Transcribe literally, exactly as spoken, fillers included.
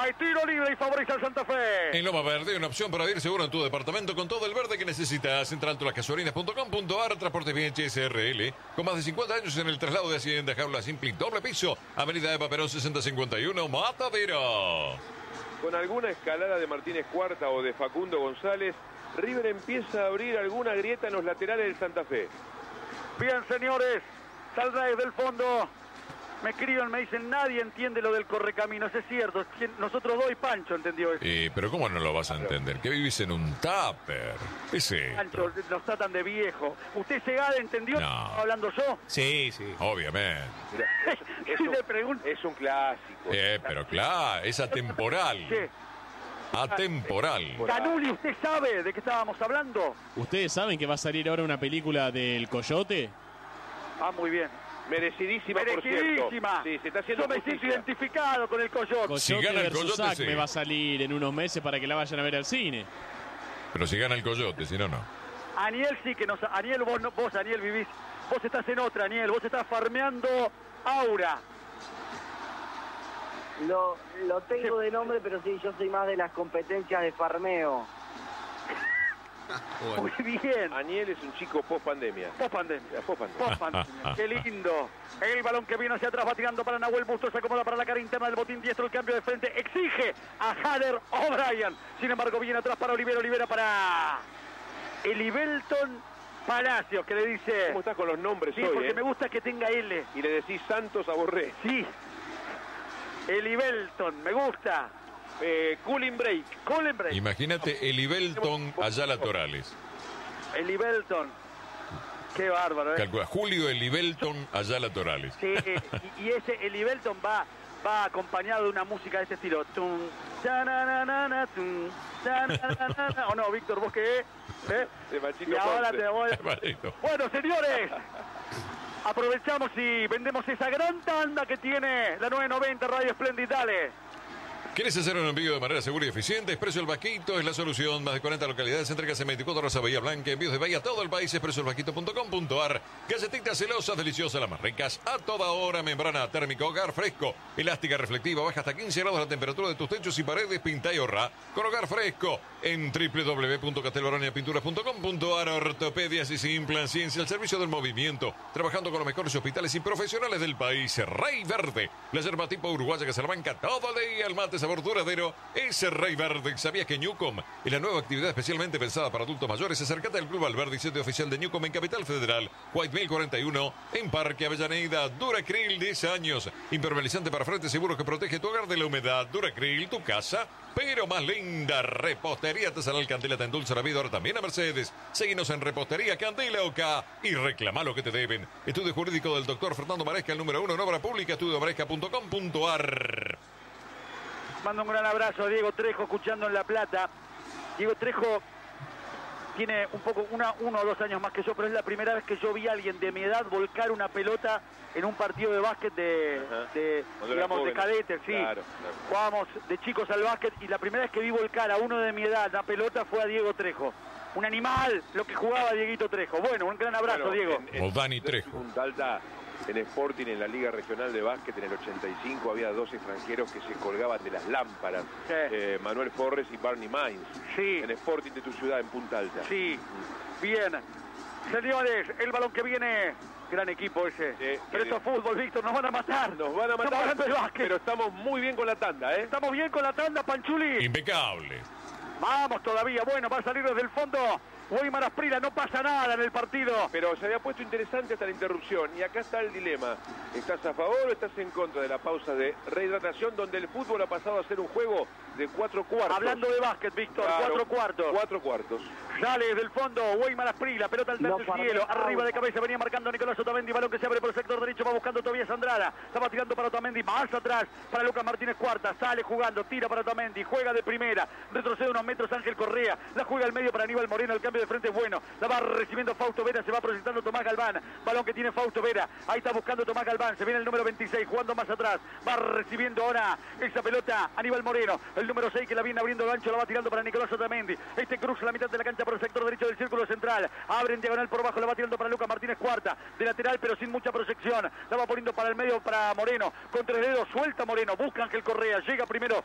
Hay tiro libre y favorece al Santa Fe. En Loma Verde, una opción para ir seguro en tu departamento con todo el verde que necesitas. Central Todas las Gasolinas punto com punto ar, Transportes Bien S R L. Con más de cincuenta años en el traslado de Hacienda, jaula simple y doble piso. Avenida Eva Perón sesenta cincuenta y uno, Matadero. Con alguna escalada de Martínez Cuarta o de Facundo González, River empieza a abrir alguna grieta en los laterales del Santa Fe. Bien, señores, saldrá desde el fondo. Me escriben, me dicen, nadie entiende lo del correcaminos. Es cierto, nosotros dos y Pancho entendió eso. Eh, pero ¿cómo no lo vas a entender? Que vivís en un tupper. Ese. Pancho, nos tratan de viejo. ¿Usted Segada entendió? No. Hablando yo. Sí, sí. Obviamente. Mira, es, un, le pregunto. es un clásico. Eh, pero claro, es atemporal. ¿Qué? Atemporal. Canuli, ¿usted sabe de qué estábamos hablando? ¿Ustedes saben que va a salir ahora una película del Coyote? Ah, muy bien. Merecidísima, Merecidísima. por cierto. Sí, se está haciendo Yo me siento justicia. identificado con el Coyote. Coyote Si gana el versus Coyote, Zac sí. me va a salir en unos meses para que la vayan a ver al cine. Pero si gana el Coyote, si no, no. Aniel sí que nos... Aniel, vos, no, vos, Aniel, vivís... Vos estás en otra, Aniel. Vos estás farmeando Aura. Lo, lo tengo de nombre, pero sí, yo soy más de las competencias de farmeo. Muy bien. Aniel es un chico post pandemia. Post pandemia. Post pandemia. Post pandemia. Qué lindo. El balón que viene hacia atrás va tirando para Nahuel Bustos. Se acomoda para la cara interna del botín diestro. El cambio de frente exige a Hader O'Brien. Sin embargo, viene atrás para Olivera. Olivera para Elibelton Palacios, que le dice... ¿Cómo estás con los nombres Sí, hoy, porque eh? me gusta que tenga L. Y le decís Santos a Borré. Sí. Elibelton, me gusta. Eh, cooling break. Cooling break. Imagínate Elibelton Ayala Torales. Elibelton. Qué bárbaro, ¿eh? Calcula, Julio Elibelton Ayala Torales. Sí, y, y ese Elibelton va, va acompañado de una música de este estilo. Tum, tananana, tum, tananana. O no, Víctor, ¿vos qué? ¿Eh? De Machito Y ahora Ponce. te voy... Machito. Bueno, señores, aprovechamos y vendemos esa gran tanda que tiene la nueve noventa Radio Splendid. Dale. ¿Quieres hacer un envío de manera segura y eficiente? Expreso El Vaquito es la solución. Más de cuarenta localidades, entregas en veinticuatro horas a Bahía Blanca. Envíos de Bahía a todo el país. expreso el vaquito punto com punto ar. Galletitas celosas, deliciosas, las más ricas. A toda hora, membrana térmica, hogar fresco. Elástica reflectiva, baja hasta quince grados la temperatura de tus techos y paredes. Pinta y ahorra con hogar fresco. En doble u doble u doble u punto castelbaronia pinturas punto com punto ar. Ortopedias y Simplan Ciencia, el servicio del movimiento. Trabajando con los mejores hospitales y profesionales del país. Rey Verde, la yerba tipo uruguaya que se la banca todo el día. El mate sabor duradero es Rey Verde. ¿Sabías que Newcom es la nueva actividad especialmente pensada para adultos mayores? Acércate al Club Alberdi, sede oficial de Newcom en Capital Federal. White Mill cuarenta y uno en Parque Avellaneda. Duracril, diez años. Impermeabilizante para frente seguro que protege tu hogar de la humedad. Duracril, tu casa, pero más linda. Repostería Artesanal Candela te endulza la vida ahora también a Mercedes. Seguinos en Repostería Candela Oca y reclama lo que te deben. Estudio jurídico del doctor Fernando Maresca, el número uno en obra pública, estudio maresca punto com punto ar. Mando un gran abrazo a Diego Trejo, escuchando en La Plata. Diego Trejo tiene un poco, una, uno o dos años más que yo, pero es la primera vez que yo vi a alguien de mi edad volcar una pelota en un partido de básquet de, de digamos, de cadetes, sí. Claro, claro. Jugábamos de chicos al básquet y la primera vez que vi volcar a uno de mi edad la pelota fue a Diego Trejo. Un animal, lo que jugaba Dieguito Trejo. Bueno, un gran abrazo, Bueno, Diego. en- en- O Dani Trejo. Punta Alta, en Sporting, en la Liga Regional de Básquet, en el ochenta y cinco, había dos extranjeros que se colgaban de las lámparas. Sí. Eh, Manuel Forres y Barney Mines. Sí. En Sporting de tu ciudad, en Punta Alta. Sí, bien. Señores, el balón que viene, gran equipo ese. Sí, pero sí. esto es fútbol, Víctor, nos van a matar. Nos van a Estamos matar, hablando de básquet. pero estamos muy bien con la tanda, ¿eh? Estamos bien con la tanda, Panchuli. Impecable. Vamos todavía, bueno, va a salir desde el fondo Weimar Asprila, no pasa nada en el partido. Pero se había puesto interesante hasta la interrupción. Y acá está el dilema. ¿Estás a favor o estás en contra de la pausa de rehidratación, donde el fútbol ha pasado a ser un juego de cuatro cuartos? Hablando de básquet, Víctor, Claro, cuatro cuartos. Cuatro cuartos. Sale desde el fondo Weimar Asprila, pelota al No, tercer para cielo, pausa. arriba de cabeza venía marcando Nicolás Otamendi, balón que se abre por el sector derecho, va buscando Tobias Andrada, estaba tirando para Otamendi, más atrás para Lucas Martínez Cuarta, sale jugando, tira para Otamendi, juega de primera, retrocede unos metros Ángel Correa, la juega al medio para Aníbal Moreno, el cambio de frente es bueno, la va recibiendo Fausto Vera, se va proyectando Tomás Galván, balón que tiene Fausto Vera, ahí está buscando Tomás Galván, se viene el número veintiséis, jugando más atrás, va recibiendo ahora esa pelota Aníbal Moreno, el número seis que la viene abriendo gancho, la va tirando para Nicolás Otamendi, este cruza la mitad de la cancha por el sector derecho del círculo central, abre en diagonal por abajo, la va tirando para Lucas Martínez Cuarta, de lateral pero sin mucha proyección, la va poniendo para el medio para Moreno, con tres dedos, suelta Moreno, busca Ángel Correa, llega primero